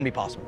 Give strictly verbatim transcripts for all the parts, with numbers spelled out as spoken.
be possible.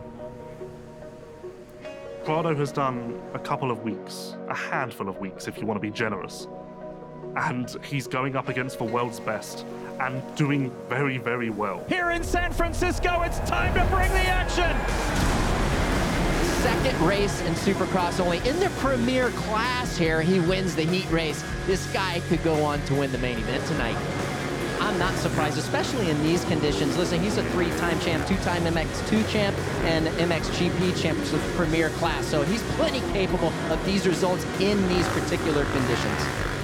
Corrado has done a couple of weeks, a handful of weeks if you want to be generous. And he's going up against the world's best and doing very, very well. Here in San Francisco, it's time to bring the action! Second race in Supercross only. In the premier class here, he wins the heat race. This guy could go on to win the main event tonight. I'm not surprised, especially in these conditions. Listen, he's a three-time champ, two-time M X two champ, and M X G P champ, which is the premier class. So he's plenty capable of these results in these particular conditions.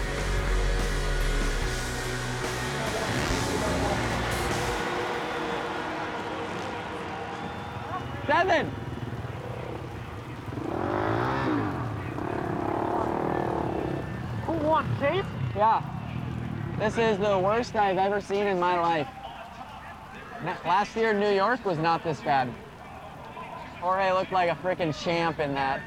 Seven. Who won, Chase? Yeah. This is the worst I've ever seen in my life. Last year, New York was not this bad. Jorge looked like a freaking champ in that.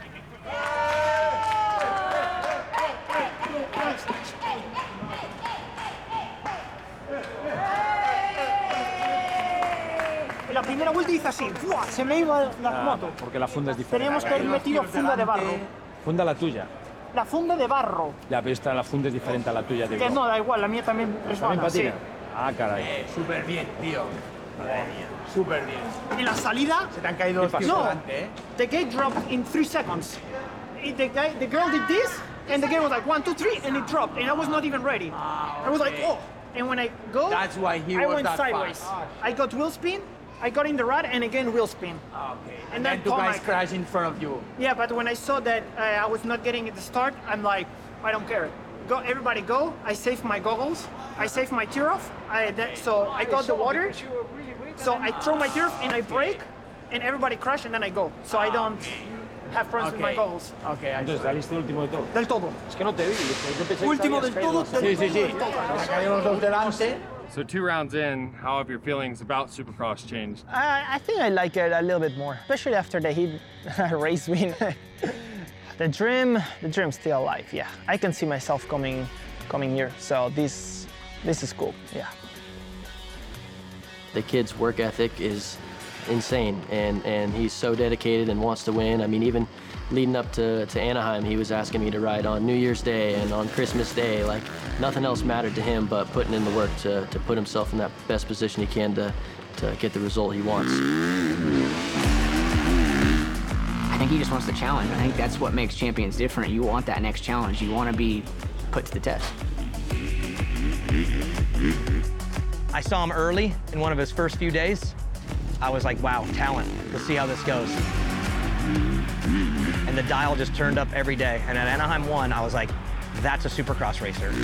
La primera vuelta hice así, ¡fua! Se me iba la ah, moto. Porque la funda es diferente. Teníamos que haber metido funda de barro. Funda la tuya. La funda de barro. Ya, pero esta, la funda es diferente a la tuya. Que no, da igual, la mía también resbala. ¿También patina? Sí. Ah, caray. Eh, súper bien, tío. Madre mía, súper bien. En la salida... Se te han caído los pies No, delante, ¿eh? the gate dropped in three seconds. The, guy, the girl did this, and the gate was like one, two, three, and it dropped, and I was not even ready. Ah, I was like, okay. oh. And when I go, That's why he I was went that sideways. fast. I got wheel spin, I got in the rod, and again wheel spin. Okay. And, And then then two guys Tomac- crash in front of you. Yeah, but when I saw that uh, I was not getting at the start, I'm like, I don't care. Go, everybody go. I saved my goggles. I saved my tear off. I, that, so I got the water. So I throw my tear off and I brake, and everybody crash, and then I go. So I don't have problems with my Okay. goggles. Okay, I Entonces, saliste último de todo. Del todo. Es que no te vi. Yo pensé que Último te del habías todo, caído. del Sí, sí, todo, sí. del todo. Se cayeron los dos delante. So two rounds in, how have your feelings about Supercross changed? I, I think I like it a little bit more, especially after the heat race win. the dream, the dream's still alive. Yeah, I can see myself coming, coming here. So this, this is cool. Yeah. The kid's work ethic is insane, and, and he's so dedicated and wants to win. I mean, even leading up to, to Anaheim, he was asking me to ride on New Year's Day and on Christmas Day. Like, nothing else mattered to him but putting in the work to, to put himself in that best position he can to, to get the result he wants. I think he just wants the challenge. I think that's what makes champions different. You want that next challenge. You want to be put to the test. I saw him early in one of his first few days. I was like, wow, talent. Let's see how this goes. And the dial just turned up every day. And at Anaheim one, I was like, that's a Supercross racer.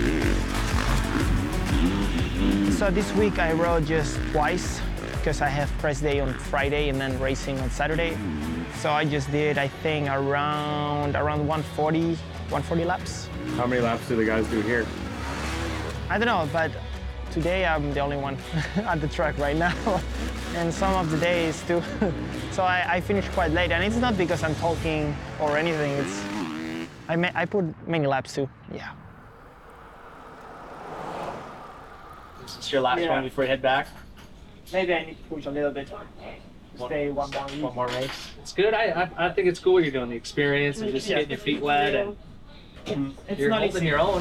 So this week I rode just twice because I have press day on Friday and then racing on Saturday. So I just did, I think, around around one forty, one forty laps. How many laps do the guys do here? I don't know, but today I'm the only one at the track right now. And some of the days too. So I, I finished quite late, and it's not because I'm talking or anything. It's I, ma I put many laps too. Yeah. It's your last Yeah. one before you head back. Maybe I need to push a little bit. Stay one more week. One more race. It's good. I, I I think it's cool what you're doing. The experience and just Yeah. getting your feet wet and It's you're not holding easy. your own.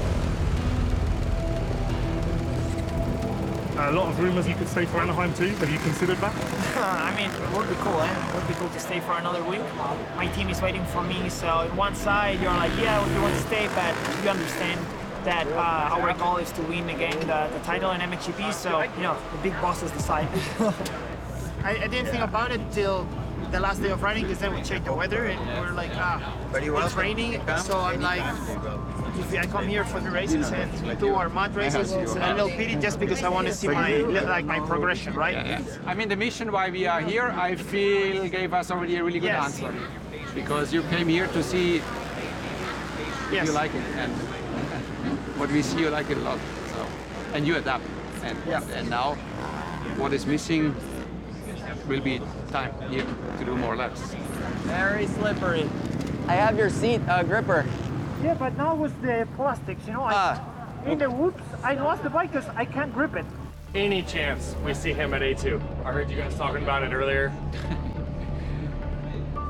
A lot of rumours you could stay for Anaheim too. Have you considered that? I mean, it would be cool, eh? It would be cool to stay for another week. My team is waiting for me, so on one side you're like, yeah, we want to stay, but you understand that uh, our goal is to win again the, the title in M X G P, so, you know, the big bosses decide. I, I didn't think about it till the last day of riding, because then we checked the weather and we we're like, ah, it's raining, so I'm like, if I come here for the races and do our mud races, it's a little pity just because I want to see my like my progression, right? I mean, the mission why we are here, I feel, gave us already a really good Yes. answer. Because you came here to see if Yes. you like it. And what we see, you like it a lot. So, and you adapt. And, Yeah. and now, what is missing will be time here to do more laps. Very slippery. I have your seat uh, gripper. Yeah, but now with the plastics, you know, I, Ah. in the whoops, I lost the bike because I can't grip it. Any chance we see him at A two? I heard you guys talking about it earlier.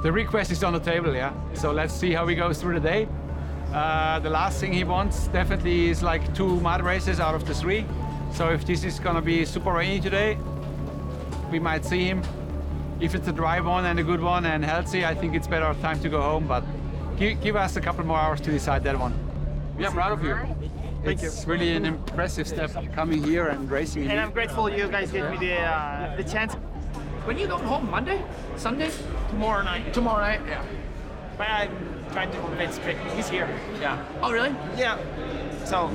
The request is on the table, yeah. So let's see how he goes through the day. Uh, the last thing he wants definitely is like two mud races out of the three. So if this is gonna be super rainy today, we might see him. If it's a dry one and a good one and healthy, I think it's better time to go home, but give, give us a couple more hours to decide that one. We are proud of you. Thank it's you. really an impressive step coming here and racing. And I'm grateful you guys gave me the, uh, the chance. When you going home? Monday? Sunday? Tomorrow night. Tomorrow night? Yeah. But I'm trying to convince Vic. He's here. Yeah. Oh, really? Yeah. So,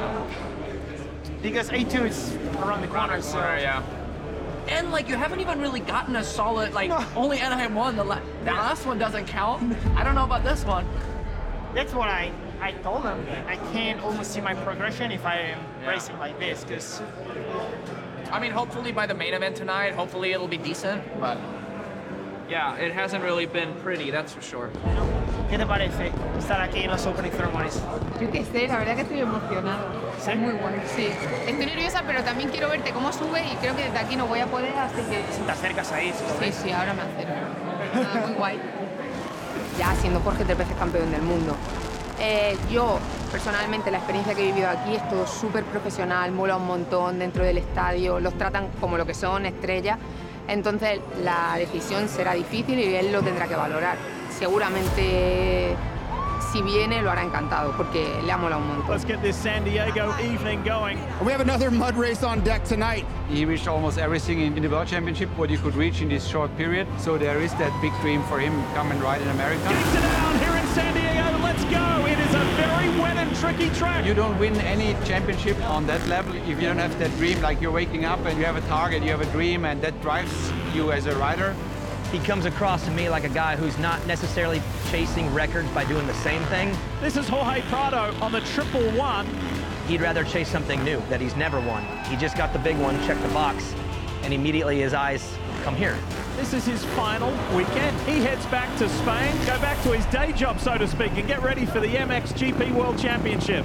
because A two is around the corner, so. Yeah. And like you haven't even really gotten a solid, like No. only Anaheim won. The, la the last one doesn't count. I don't know about this one. That's what I, I told them. I can't almost see my progression if I am Yeah. racing like this, because I mean, hopefully by the main event tonight, hopefully it'll be decent, but yeah, it hasn't really been pretty, that's for sure. ¿qué te parece estar aquí en los opening ceremonies? Yo qué sé, la verdad que estoy emocionada. ¿Sí? Muy bueno, sí. Estoy nerviosa, pero también quiero verte cómo sube y creo que desde aquí no voy a poder, así que... Si te acercas ahí, si lo Sí, ves. sí, ahora me acerco. Ah, muy guay. Ya siendo Jorge tres veces campeón del mundo. Eh, yo, personalmente, la experiencia que he vivido aquí es todo súper profesional, mola un montón dentro del estadio, los tratan como lo que son, estrellas. Entonces, la decisión será difícil y él lo tendrá que valorar. Seguramente, si viene, lo hará encantado, porque le ha molado un montón. Let's get this San Diego evening going. We have another mud race on deck tonight. He reached almost everything in, in the World Championship, what you could reach in this short period. So there is that big dream for him come and ride in America. Gets it down here in San Diego. Let's go. It is a very wet and tricky track. You don't win any championship on that level if you don't have that dream, like you're waking up and you have a target, you have a dream, and that drives you as a rider. He comes across to me like a guy who's not necessarily chasing records by doing the same thing. This is Jorge Prado on the triple one. He'd rather chase something new that he's never won. He just got the big one, checked the box, and immediately his eyes come here. This is his final weekend. He heads back to Spain, go back to his day job, so to speak, and get ready for the M X G P World Championship.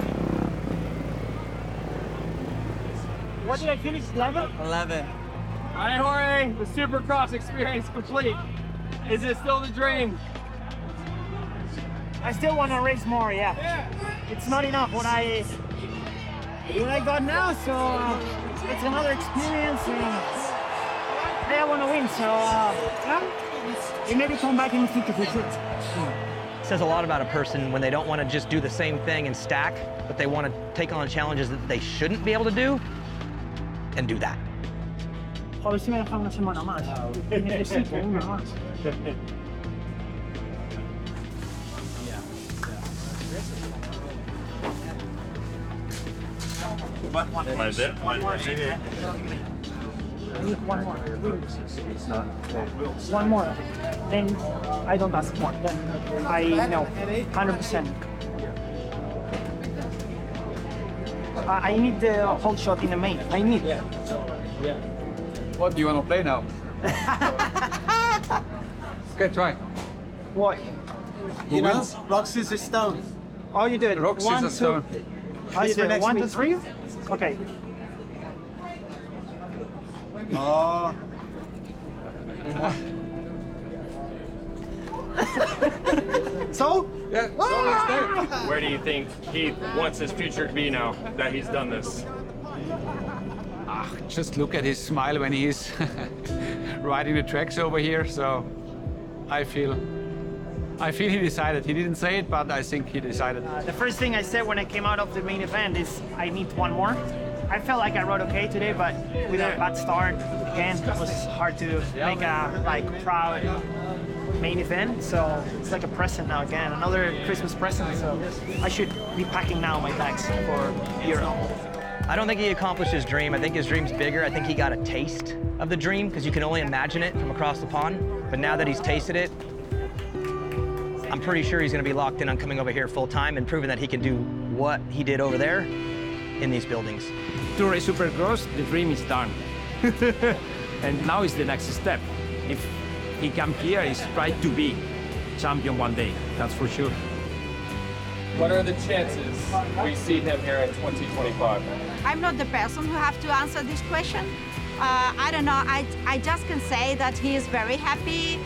What did I finish? eleven? eleven. All right, Jorge, the Supercross experience complete. Is it still the dream? I still want to race more, yeah. It's not enough what I what I got now, so uh, it's another experience, and I want to win, so uh, yeah, maybe come back in the future for sure. It says a lot about a person when they don't want to just do the same thing and stack, but they want to take on challenges that they shouldn't be able to do and do that. A ver si me dejan una semana más. Necesito una más. One more. One more. One more. Then I don't ask more. Then I know. one hundred percent. I I need the whole shot in the main. I need it. What do you want to play now? Okay, try. What? Who wins? rock, scissors, stone. Oh, you do it. Rock, One, scissors, two- stone. How you do it? next One, two, week. three? Okay. Oh. So? Yeah, so it's there. Where do you think he wants his future to be now that he's done this? Ah, just look at his smile when he's riding the tracks over here. So I feel, I feel he decided. He didn't say it, but I think he decided. Uh, the first thing I said when I came out of the main event is I need one more. I felt like I rode okay today, but with a bad start, again, it was hard to make a like proud main event. So it's like a present now again, another Christmas present. So I should be packing now my bags for Europe. I don't think he accomplished his dream. I think his dream's bigger. I think he got a taste of the dream because you can only imagine it from across the pond. But now that he's tasted it, I'm pretty sure he's going to be locked in on coming over here full time and proving that he can do what he did over there in these buildings. To race Supercross, the dream is done. And now is the next step. If he come here, he's try to be champion one day, that's for sure. What are the chances we see him here in twenty twenty-five? I'm not the person who have to answer this question. Uh, I don't know. I, I just can say that he is very happy